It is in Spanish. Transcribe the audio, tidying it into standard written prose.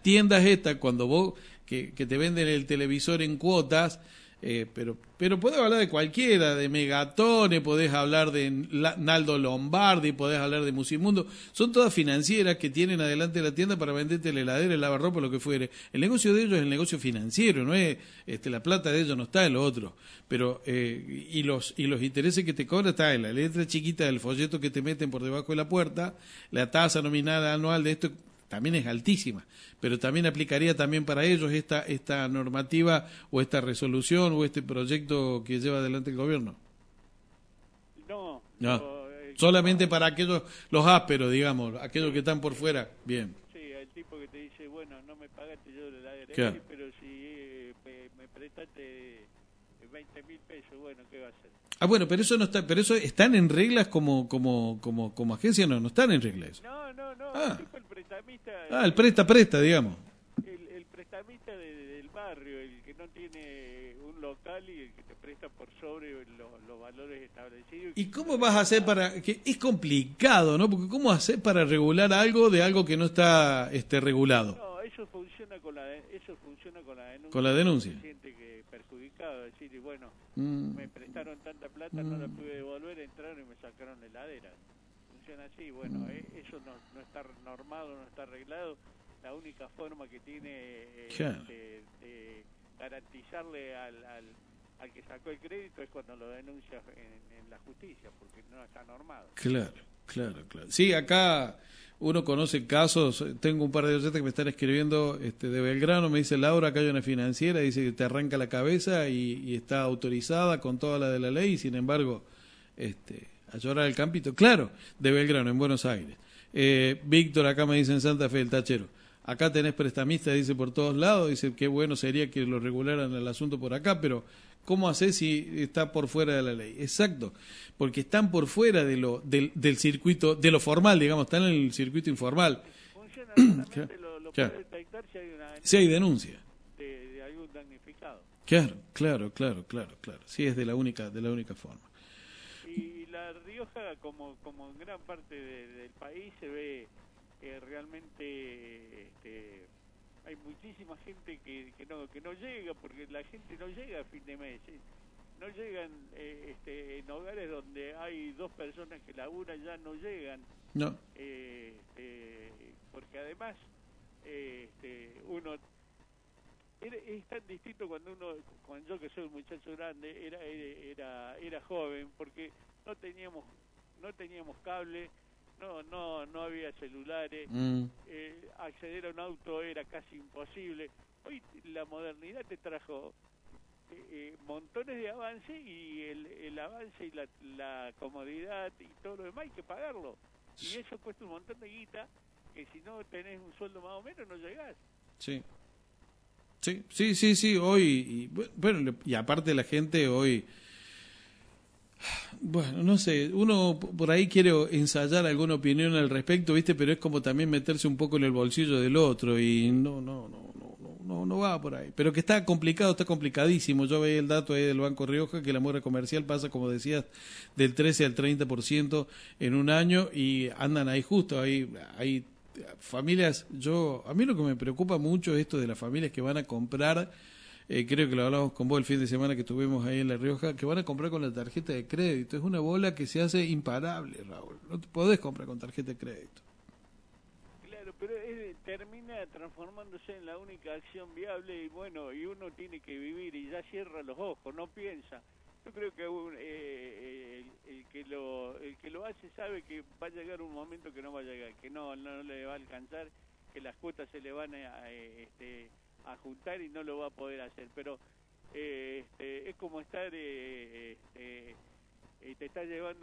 tiendas estas, cuando vos, que te venden el televisor en cuotas, pero podés hablar de cualquiera, de Megatone, podés hablar de Naldo Lombardi, podés hablar de Musimundo, son todas financieras que tienen adelante la tienda para venderte la heladera, el lavarropa, lo que fuere. El negocio de ellos es el negocio financiero, no es la plata de ellos no está en lo otro, pero y los intereses que te cobran está en la letra chiquita del folleto que te meten por debajo de la puerta, la tasa nominal anual de esto también es altísima, pero también aplicaría también para ellos esta normativa o esta resolución o este proyecto que lleva adelante el gobierno. No, solamente para aquellos, los ásperos, digamos, aquellos que están por fuera, bien. Sí, el tipo que te dice, bueno, no me pagaste yo la heladera, claro. Pero si me prestaste 20.000 pesos, bueno, ¿qué va a hacer? Bueno, pero eso no está, pero eso están en reglas como agencia, no están en reglas. No, el prestamista. El presta, digamos. El prestamista del barrio, el que no tiene un local y el que te presta por sobre los valores establecidos. ¿Y cómo vas a hacer para que es complicado, ¿no? Porque cómo hacer para regular algo de algo que no está regulado? No, eso funciona con la denuncia. Con la denuncia. Se siente que perjudicado, decir, bueno, me prestaron tanta plata, no la pude devolver, entraron y me sacaron la heladera. Funciona así, bueno, eso no está normado, no está arreglado. La única forma que tiene de garantizarle al que sacó el crédito es cuando lo denuncia en la justicia, porque no está normado. Claro. Sí, acá uno conoce casos, tengo un par de oyentes que me están escribiendo de Belgrano, me dice Laura, acá hay una financiera, dice que te arranca la cabeza y está autorizada con toda la de la ley, y sin embargo, a llorar al campito, claro, de Belgrano, en Buenos Aires. Víctor acá me dice en Santa Fe, el tachero. Acá tenés prestamistas, dice, por todos lados, dice, qué bueno sería que lo regularan el asunto por acá, pero ¿cómo haces si está por fuera de la ley? Exacto, porque están por fuera del circuito, de lo formal, digamos, están en el circuito informal. Funciona solamente lo puede detectar si hay denuncia. De algún damnificado. Claro. Sí, es de la única forma. Y La Rioja, como en gran parte del país, se ve realmente hay muchísima gente que no llega, porque la gente no llega a fin de mes, no llegan en hogares donde hay 2 personas que laburan, ya no llegan, porque además uno es tan distinto cuando yo, que soy un muchacho grande, era joven, porque no teníamos cable, no había celulares, acceder a un auto era casi imposible. Hoy la modernidad te trajo montones de avance, y el avance y la comodidad y todo lo demás hay que pagarlo, y eso cuesta un montón de guita, que si no tenés un sueldo más o menos no llegás. Sí, hoy, y aparte la gente hoy, bueno, no sé, uno por ahí quiere ensayar alguna opinión al respecto, ¿viste? Pero es como también meterse un poco en el bolsillo del otro, y no va por ahí. Pero que está complicado, está complicadísimo. Yo veía el dato ahí del Banco Rioja, que la mora comercial pasa, como decías, del 13 al 30% en un año, y andan ahí justo, hay familias. A mí lo que me preocupa mucho es esto de las familias que van a comprar, creo que lo hablamos con vos el fin de semana que estuvimos ahí en La Rioja, que van a comprar con la tarjeta de crédito. Es una bola que se hace imparable, Raúl. No te podés comprar con tarjeta de crédito. Claro, pero termina transformándose en la única acción viable, y bueno, y uno tiene que vivir y ya cierra los ojos, no piensa. Yo creo que el que lo hace sabe que va a llegar un momento que no va a llegar, que no le va a alcanzar, que las cuotas se le van a juntar y no lo va a poder hacer. Pero es como estar te está llevando